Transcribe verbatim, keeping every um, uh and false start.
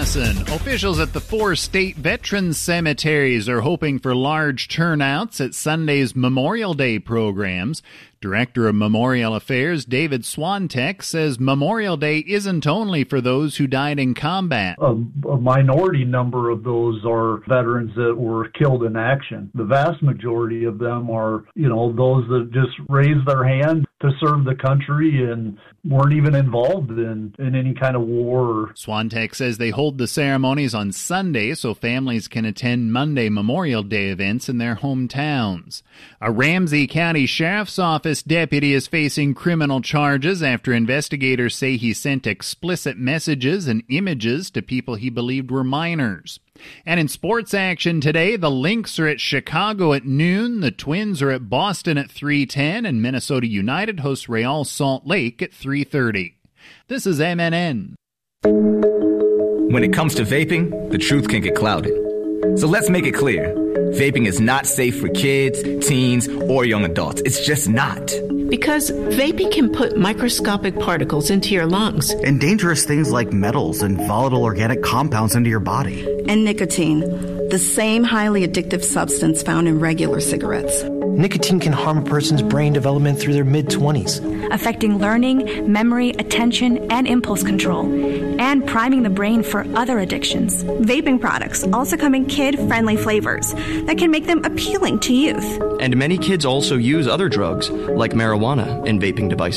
Madison. Officials at the four state veterans cemeteries are hoping for large turnouts at Sunday's Memorial Day programs. Director of Memorial Affairs David Swantek says Memorial Day isn't only for those who died in combat. A, a minority number of those are veterans that were killed in action. The vast majority of them are, you know, those that just raised their hand to serve the country and weren't even involved in, in any kind of war. Swantek says they hold the ceremonies on Sunday so families can attend Monday Memorial Day events in their hometowns. A Ramsey County Sheriff's Office deputy is facing criminal charges after investigators say he sent explicit messages and images to people he believed were minors. And in sports action today, the Lynx are at Chicago at noon, the Twins are at Boston at three ten, and Minnesota United hosts Real Salt Lake at three thirty. This is M N N. When it comes to vaping, the truth can get clouded. So let's make it clear. Vaping is not safe for kids, teens, or young adults. It's just not. Because vaping can put microscopic particles into your lungs. And dangerous things like metals and volatile organic compounds into your body. And nicotine, the same highly addictive substance found in regular cigarettes. Nicotine can harm a person's brain development through their mid-twenties, affecting learning, memory, attention, and impulse control, and priming the brain for other addictions. Vaping products also come in kid-friendly flavors that can make them appealing to youth. And many kids also use other drugs, like marijuana, in vaping devices.